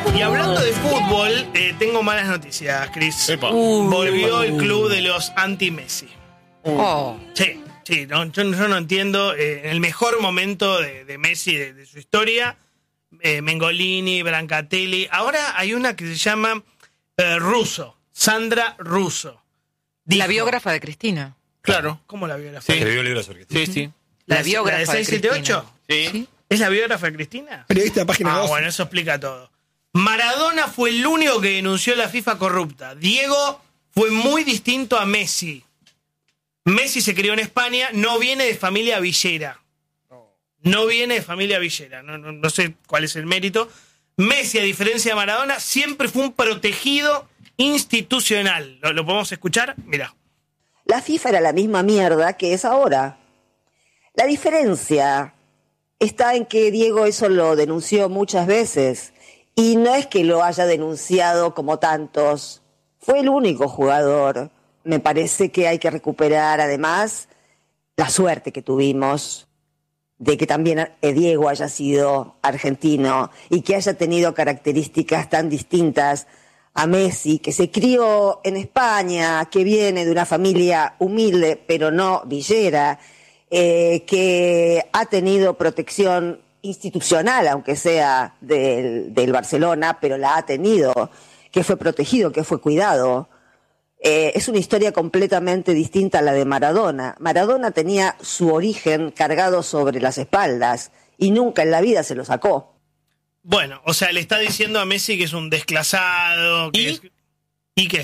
Y hablando de fútbol, tengo malas noticias, Cris. Volvió el club de los anti-Messi. Sí, yo no entiendo. En el mejor momento de Messi, de su historia, Mengolini, Brancatelli. Ahora hay una que se llama Russo, Sandra Russo. La biógrafa de Cristina. Claro, ¿cómo la biógrafa? Sí, escribió libros sobre Cristina. Sí. La biógrafa de 678. Sí. ¿Es la biógrafa de Cristina? Periodista de Página 12. Bueno, eso explica todo. Maradona fue el único que denunció la FIFA corrupta. Diego fue muy distinto a Messi. Messi se crió en España, no viene de familia villera. No viene de familia villera. No sé cuál es el mérito. Messi, a diferencia de Maradona, siempre fue un protegido institucional. ¿Lo podemos escuchar? Mirá. La FIFA era la misma mierda que es ahora. La diferencia está en que Diego eso lo denunció muchas veces. Y no es que lo haya denunciado como tantos. Fue el único jugador. Me parece que hay que recuperar, además, la suerte que tuvimos de que también Diego haya sido argentino y que haya tenido características tan distintas a Messi, que se crió en España, que viene de una familia humilde, pero no villera, que ha tenido protección institucional, aunque sea del Barcelona, pero la ha tenido, que fue protegido, que fue cuidado. Es una historia completamente distinta a la de Maradona. Maradona tenía su origen cargado sobre las espaldas y nunca en la vida se lo sacó. Bueno, o sea, le está diciendo a Messi que es un desclasado. ¿Y qué?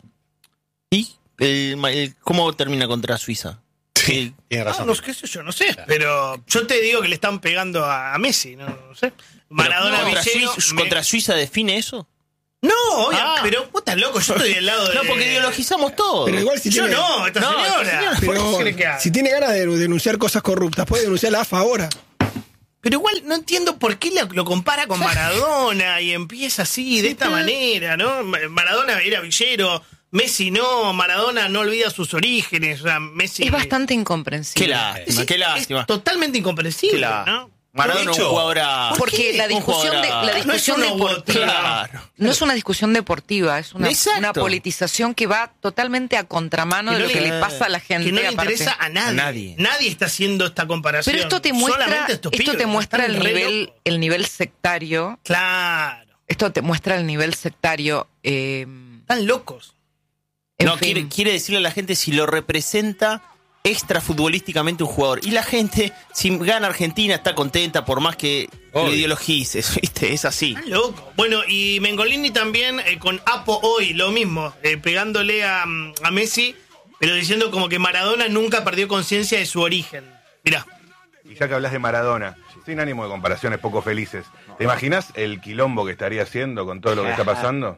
¿Cómo termina contra Suiza? Sí, tiene razón. No, qué sé yo, no sé. Pero yo te digo que le están pegando a Messi, no sé. Maradona villero. ¿Contra Suiza define eso? No, pero vos estás loco, yo estoy del lado de... No, porque ideologizamos todo. Pero igual si Yo tiene, no, esta señora. pero ¿Qué cree que si tiene ganas de denunciar cosas corruptas, puede denunciar a la AFA ahora. Pero igual no entiendo por qué lo compara con Maradona y empieza así, de esta manera, ¿no? Maradona era villero, Messi no, Maradona no olvida sus orígenes, o sea, Messi... Es bastante incomprensible. Qué lástima. Es totalmente incomprensible, ¿no? Maradona es un jugador Porque la discusión deportiva no es una discusión deportiva, es una politización que va totalmente a contramano de lo que le pasa a la gente. Que no le interesa a nadie. Nadie está haciendo esta comparación. Pero esto te muestra el nivel sectario. Claro. Esto te muestra el nivel sectario. Están locos. No, quiere decirle a la gente si lo representa extrafutbolísticamente un jugador. Y la gente, si gana Argentina, está contenta por más que lo ideologices, ¿viste? Es así. Están locos. Bueno, y Mengolini también con Apo hoy, lo mismo, pegándole a Messi, pero diciendo como que Maradona nunca perdió conciencia de su origen. Mirá. Y ya que hablas de Maradona, sin ánimo de comparaciones poco felices, ¿te imaginas el quilombo que estaría haciendo con todo lo que está pasando?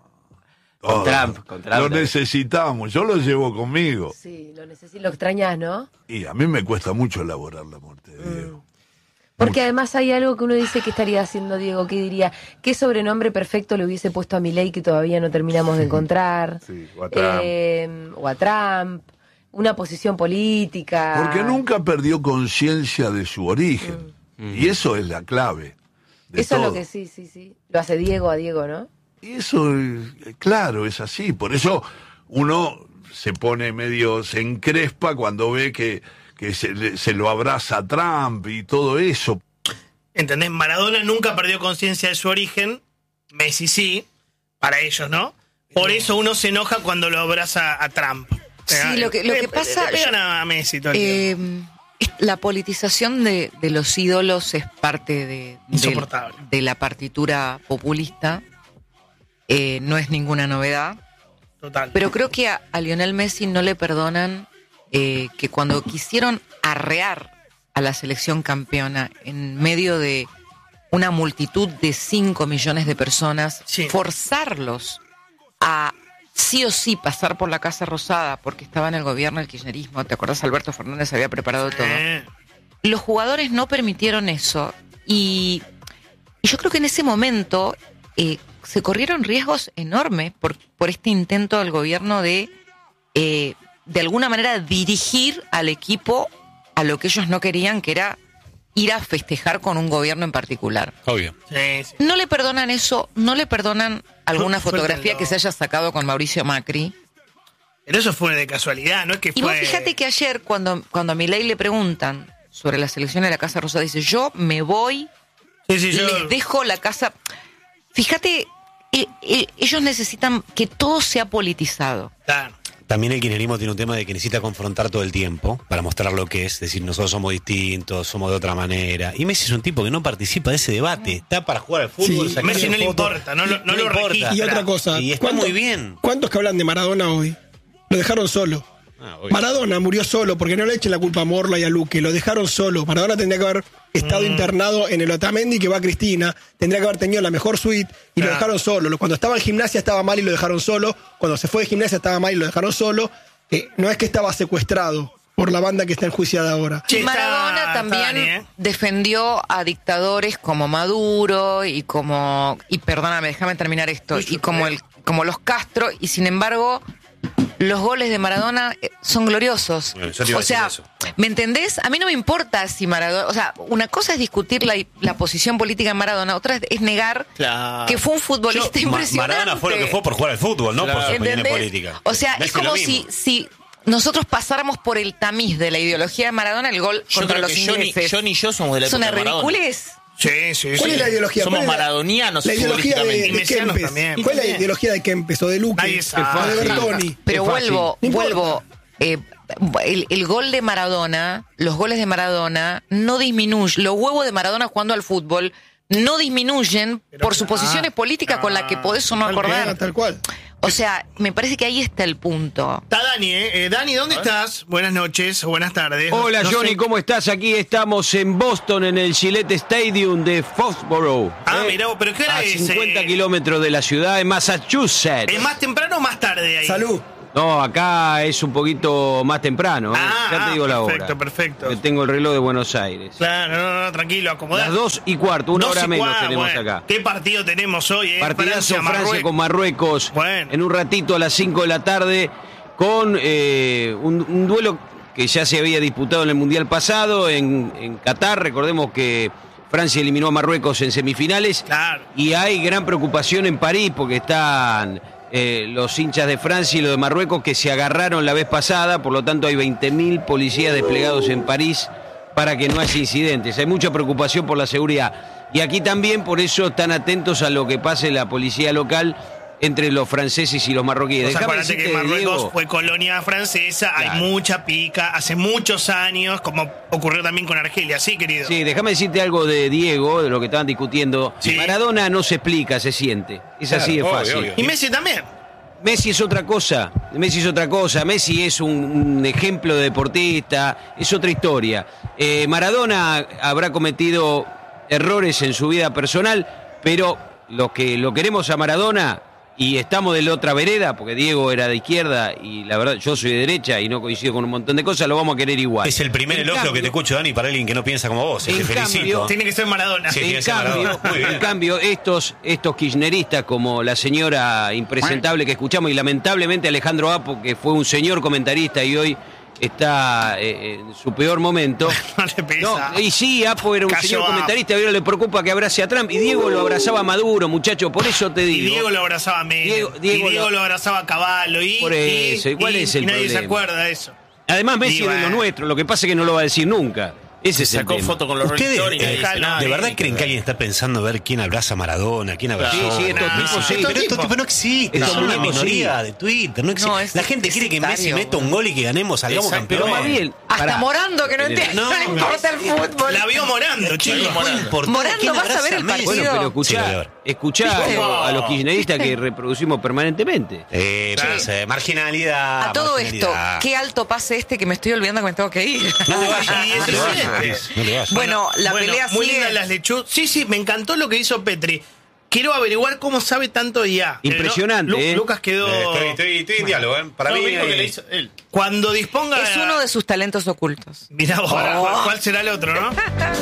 Con Trump. Lo necesitamos, yo lo llevo conmigo. Sí, lo extrañas, ¿no? Y a mí me cuesta mucho elaborar la muerte de Diego. Porque además hay algo que uno dice que estaría haciendo Diego, que diría, ¿qué sobrenombre perfecto le hubiese puesto a Milei que todavía no terminamos de encontrar? Sí, o a Trump. O a Trump, una posición política. Porque nunca perdió conciencia de su origen. Y eso es la clave de eso todo. Es lo que sí. Lo hace Diego a Diego, ¿no? Y eso, claro, es así. Por eso uno se pone se encrespa cuando ve que se lo abraza a Trump y todo eso. ¿Entendés? Maradona nunca perdió conciencia de su origen, Messi sí, para ellos, ¿no? Por eso uno se enoja cuando lo abraza a Trump. Sí, lo que pasa... Le pegan a Messi todo el tiempo. La politización de los ídolos es parte de la partitura populista. No es ninguna novedad. Total. Pero creo que a Lionel Messi no le perdonan que cuando quisieron arrear a la selección campeona en medio de una multitud de 5 millones de personas, forzarlos a sí o sí pasar por la Casa Rosada porque estaba en el gobierno del kirchnerismo. ¿Te acuerdas? Alberto Fernández había preparado todo. Los jugadores no permitieron eso y yo creo que en ese momento se corrieron riesgos enormes por este intento del gobierno de alguna manera dirigir al equipo a lo que ellos no querían, que era ir a festejar con un gobierno en particular. Obvio. Sí. No le perdonan eso, no le perdonan alguna Fue fotografía el que se haya sacado con Mauricio Macri. Pero eso fue de casualidad, no es que Y fue... vos fíjate que ayer, cuando a Milei le preguntan sobre la selección de la Casa Rosada, dice, yo me voy, Sí, yo... les dejo la casa. Fíjate, ellos necesitan que todo sea politizado. Claro. También el kirchnerismo tiene un tema de que necesita confrontar todo el tiempo para mostrar lo que es. Decir, nosotros somos distintos, somos de otra manera. Y Messi es un tipo que no participa de ese debate. Está para jugar al fútbol. Sí, sacar Messi no le fotos. importa, no lo importa. registra. Y otra cosa. Y está muy bien. ¿Cuántos que hablan de Maradona hoy? Lo dejaron solo. Obvio. Maradona murió solo, porque no le echen la culpa a Morla y a Luque, lo dejaron solo. Maradona tendría que haber estado internado en el Otamendi que va a Cristina, tendría que haber tenido la mejor suite y lo dejaron solo. Cuando estaba en Gimnasia estaba mal y lo dejaron solo, cuando se fue de Gimnasia estaba mal y lo dejaron solo. No es que estaba secuestrado por la banda que está enjuiciada ahora. Che, Maradona está también Dani, defendió a dictadores como Maduro y perdóname, déjame terminar esto, y como los Castro, y sin embargo los goles de Maradona son gloriosos. Bueno, yo te iba a O sea, decir eso. ¿me entendés? A mí no me importa si Maradona... O sea, una cosa es discutir la posición política de Maradona, otra es negar Claro. que fue un futbolista impresionante. Maradona fue lo que fue por jugar al fútbol, no por sus opiniones ¿Entendés? políticas. O sea, Messi es como lo mismo. si nosotros pasáramos por el tamiz de la ideología de Maradona, el gol Yo contra creo los que ingleses. John y yo somos de la Es época una de Maradona. ridiculez. Sí. ¿Cuál es la ideología? Somos ¿Cuál es maradonianos la ideología futbolísticamente. Y de mesianos Kempes? también. ¿Cuál es la ideología de Kempes o de Luque Nadie sabe. o de Bertoni? Pero Es fácil. vuelvo. El gol de Maradona, los goles de Maradona no disminuyen, los huevos de Maradona jugando al fútbol no disminuyen por sus posiciones políticas con las que podés o no acordar. Tal cual. O sea, me parece que ahí está el punto. Está Dani, Dani, ¿dónde estás? Buenas noches o buenas tardes. Hola No Johnny, sé- ¿cómo estás? Aquí estamos en Boston, en el Gillette Stadium de Foxborough. Mirá, pero ¿qué hora a es? 50 kilómetros de la ciudad, en Massachusetts. ¿Es más temprano o más tarde ahí? Salud. No, acá es un poquito más temprano. Ya te digo la hora. Perfecto. Que tengo el reloj de Buenos Aires. Claro, no, tranquilo, acomodate. Las 2:15, una hora menos tenemos bueno. acá. ¿Qué partido tenemos hoy? Partidazo Francia con Marruecos. Bueno. En un ratito a las 5 de la tarde con un duelo que ya se había disputado en el Mundial pasado en Qatar. Recordemos que Francia eliminó a Marruecos en semifinales. Claro. Y hay gran preocupación en París porque están los hinchas de Francia y los de Marruecos que se agarraron la vez pasada. Por lo tanto hay 20.000 policías desplegados en París para que no haya incidentes. Hay mucha preocupación por la seguridad. Y aquí también, por eso están atentos a lo que pase la policía local entre los franceses y los marroquíes. Vos Déjame acordate que decirte, Marruecos Diego, fue colonia francesa, Claro. hay mucha pica, hace muchos años, como ocurrió también con Argelia, ¿sí, querido? Sí, déjame decirte algo de Diego, de lo que estaban discutiendo. Sí. Maradona no se explica, se siente. Es así de Claro, fácil. obvio. Y Messi también. Messi es otra cosa. Messi es otra cosa. Messi es un ejemplo de deportista, es otra historia. Maradona habrá cometido errores en su vida personal, pero los que lo queremos a Maradona y estamos de la otra vereda, porque Diego era de izquierda y la verdad yo soy de derecha y no coincido con un montón de cosas, lo vamos a querer igual. Es el primer En elogio cambio- que te escucho, Dani, para alguien que no piensa como vos. Te En felicito. cambio, Tiene que ser Maradona. Sí. tiene En que ser cambio, Maradona. Muy bien. en cambio, estos kirchneristas como la señora impresentable que escuchamos y lamentablemente Alejandro Apo, que fue un señor comentarista y hoy está en su peor momento. No le pesa. No, y sí, Apo era un Cayó señor Apo. comentarista, pero le preocupa que abrace a Trump. Y Diego lo abrazaba a Maduro, muchacho, por eso te Y digo. Diego lo abrazaba a Menem. Diego y Diego lo abrazaba a Caballo. Por eso, ¿y cuál es el nadie se problema? acuerda de eso. Además, Messi Y es de lo bueno. nuestro, lo que pasa es que no lo va a decir nunca. Ese es el Sacó tema. foto con los Rolling ¿Ustedes Stones y nadie dice nada. de verdad creen que alguien está pensando ver quién abraza a Maradona, quién abraza Sí, sí, estos a Messi? tipos sí. Pero estos tipos. tipos no existen, Estos son una muñecos minoría de Twitter. No existe. No, es la gente quiere que Messi sectario, meta un gol y que ganemos, salgamos Exacto. Pero campeones. más bien. Hasta pará. Morando, que no entiende, No, no, importa el fútbol. La vio Morando, chicos. Morando, vas a ver el partido. Bueno, pero Sí, escuchá, lo voy a ver. escuchá ¿Viste? a los kirchneristas que reproducimos permanentemente. Marginalidad. A todo esto, marginalidad. qué alto pase este que me estoy olvidando que me tengo que ir. No te vayas, Y no te ese vayas, es. no te vayas. Bueno, la pelea muy sigue. lindas las lechuzas. Sí, me encantó lo que hizo Petri. Quiero averiguar cómo sabe tanto de IA. Impresionante, Lucas quedó... Estoy en diálogo, ¿eh? Para mí. mismo que le hizo él. Cuando disponga... Es uno de sus talentos ocultos. Mirá vos, ¿cuál será el otro, no?